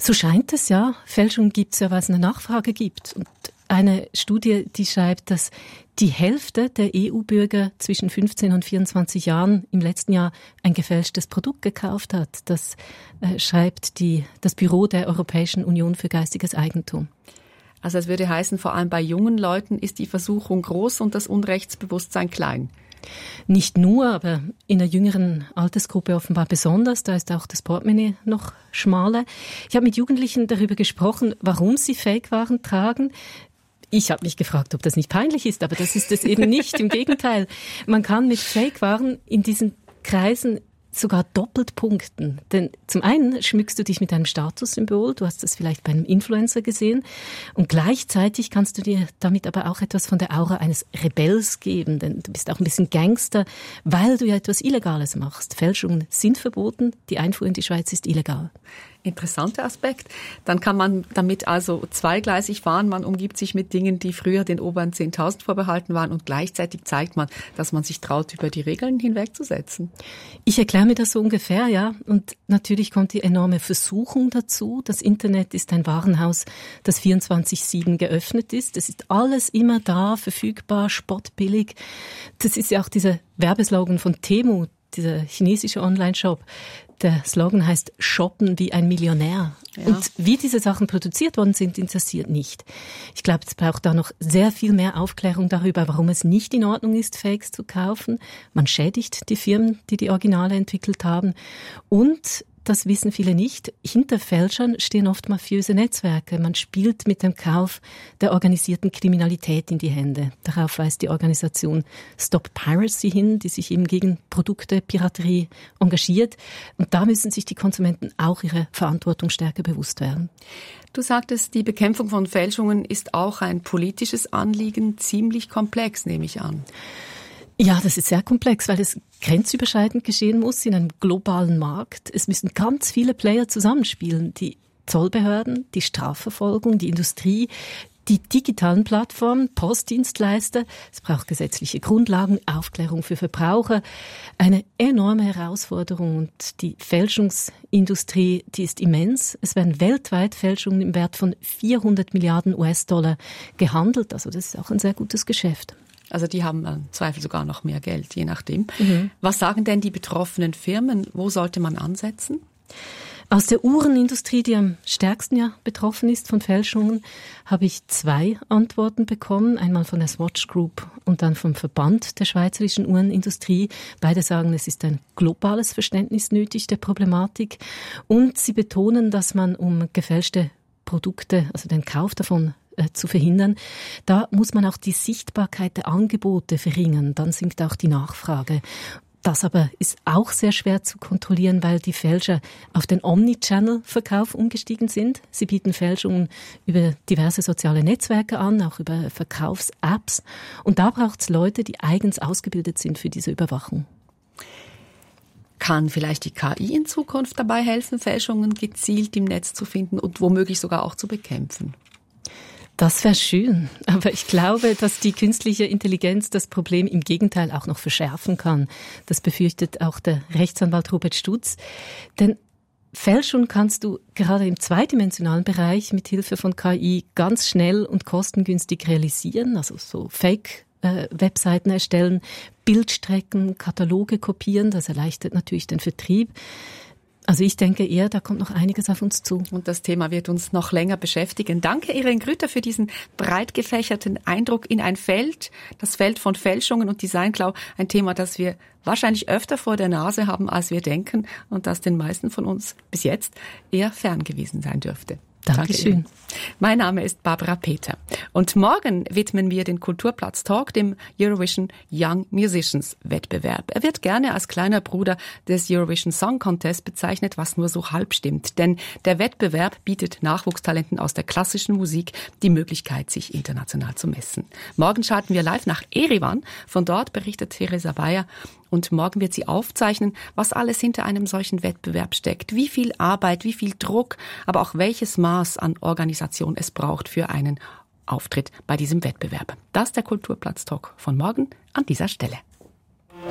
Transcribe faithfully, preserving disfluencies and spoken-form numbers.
So scheint es, ja. Fälschung gibt es ja, weil es eine Nachfrage gibt. Und eine Studie, die schreibt, dass die Hälfte der E U-Bürger zwischen fünfzehn und vierundzwanzig Jahren im letzten Jahr ein gefälschtes Produkt gekauft hat. Das äh, schreibt die, das Büro der Europäischen Union für geistiges Eigentum. Also es würde heißen, vor allem bei jungen Leuten ist die Versuchung groß und das Unrechtsbewusstsein klein. Nicht nur, aber in der jüngeren Altersgruppe offenbar besonders. Da ist auch das Portemonnaie noch schmaler. Ich habe mit Jugendlichen darüber gesprochen, warum sie Fake-Waren tragen. Ich habe mich gefragt, ob das nicht peinlich ist, aber das ist es eben nicht. Im Gegenteil, man kann mit Fake-Waren in diesen Kreisen sogar doppelt punkten. Denn zum einen schmückst du dich mit einem Statussymbol, du hast das vielleicht bei einem Influencer gesehen, und gleichzeitig kannst du dir damit aber auch etwas von der Aura eines Rebells geben, denn du bist auch ein bisschen Gangster, weil du ja etwas Illegales machst. Fälschungen sind verboten, die Einfuhr in die Schweiz ist illegal. Interessanter Aspekt. Dann kann man damit also zweigleisig fahren. Man umgibt sich mit Dingen, die früher den oberen zehntausend vorbehalten waren, und gleichzeitig zeigt man, dass man sich traut, über die Regeln hinwegzusetzen. Ich erkläre mir das so ungefähr, ja. Und natürlich kommt die enorme Versuchung dazu. Das Internet ist ein Warenhaus, das vierundzwanzig sieben geöffnet ist. Es ist alles immer da, verfügbar, spottbillig. Das ist ja auch dieser Werbeslogan von Temu, dieser chinesische Online-Shop. Der Slogan heißt "Shoppen wie ein Millionär". Ja. Und wie diese Sachen produziert worden sind, interessiert nicht. Ich glaube, es braucht da noch sehr viel mehr Aufklärung darüber, warum es nicht in Ordnung ist, Fakes zu kaufen. Man schädigt die Firmen, die die Originale entwickelt haben. Und das wissen viele nicht. Hinter Fälschern stehen oft mafiöse Netzwerke. Man spielt mit dem Kauf der organisierten Kriminalität in die Hände. Darauf weist die Organisation Stop Piracy hin, die sich eben gegen Produkte, Piraterie engagiert. Und da müssen sich die Konsumenten auch ihrer Verantwortung stärker bewusst werden. Du sagtest, die Bekämpfung von Fälschungen ist auch ein politisches Anliegen, ziemlich komplex, nehme ich an. Ja, das ist sehr komplex, weil es grenzüberschreitend geschehen muss in einem globalen Markt. Es müssen ganz viele Player zusammenspielen. Die Zollbehörden, die Strafverfolgung, die Industrie, die digitalen Plattformen, Postdienstleister. Es braucht gesetzliche Grundlagen, Aufklärung für Verbraucher. Eine enorme Herausforderung. Und die Fälschungsindustrie, die ist immens. Es werden weltweit Fälschungen im Wert von vierhundert Milliarden U S-Dollar gehandelt. Also das ist auch ein sehr gutes Geschäft. Also die haben im Zweifel sogar noch mehr Geld, je nachdem. Mhm. Was sagen denn die betroffenen Firmen? Wo sollte man ansetzen? Aus der Uhrenindustrie, die am stärksten ja betroffen ist von Fälschungen, habe ich zwei Antworten bekommen. Einmal von der Swatch Group und dann vom Verband der schweizerischen Uhrenindustrie. Beide sagen, es ist ein globales Verständnis nötig der Problematik. Und sie betonen, dass man um gefälschte Produkte, also den Kauf davon, zu verhindern, da muss man auch die Sichtbarkeit der Angebote verringern. Dann sinkt auch die Nachfrage. Das aber ist auch sehr schwer zu kontrollieren, weil die Fälscher auf den Omnichannel-Verkauf umgestiegen sind. Sie bieten Fälschungen über diverse soziale Netzwerke an, auch über Verkaufs-Apps. Und da braucht es Leute, die eigens ausgebildet sind für diese Überwachung. Kann vielleicht die K I in Zukunft dabei helfen, Fälschungen gezielt im Netz zu finden und womöglich sogar auch zu bekämpfen? Das wäre schön, aber ich glaube, dass die künstliche Intelligenz das Problem im Gegenteil auch noch verschärfen kann. Das befürchtet auch der Rechtsanwalt Robert Stutz. Denn Fälschung kannst du gerade im zweidimensionalen Bereich mit Hilfe von K I ganz schnell und kostengünstig realisieren, also so Fake-Webseiten erstellen, Bildstrecken, Kataloge kopieren, das erleichtert natürlich den Vertrieb. Also ich denke eher, da kommt noch einiges auf uns zu. Und das Thema wird uns noch länger beschäftigen. Danke, Irene Grüter, für diesen breit gefächerten Eindruck in ein Feld, das Feld von Fälschungen und Designklau. Ein Thema, das wir wahrscheinlich öfter vor der Nase haben, als wir denken und das den meisten von uns bis jetzt eher fern gewesen sein dürfte. Dankeschön. Danke, mein Name ist Barbara Peter und morgen widmen wir den Kulturplatz Talk dem Eurovision Young Musicians Wettbewerb. Er wird gerne als kleiner Bruder des Eurovision Song Contest bezeichnet, was nur so halb stimmt. Denn der Wettbewerb bietet Nachwuchstalenten aus der klassischen Musik die Möglichkeit, sich international zu messen. Morgen schalten wir live nach Erivan. Von dort berichtet Theresa Bayer. Und morgen wird sie aufzeichnen, was alles hinter einem solchen Wettbewerb steckt. Wie viel Arbeit, wie viel Druck, aber auch welches Maß an Organisation es braucht für einen Auftritt bei diesem Wettbewerb. Das ist der Kulturplatz-Talk von morgen an dieser Stelle.